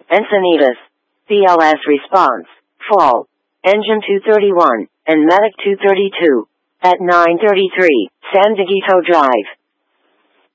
Encinitas, BLS response, fall, engine 231, and medic 232, at 933, San Dieguito Drive.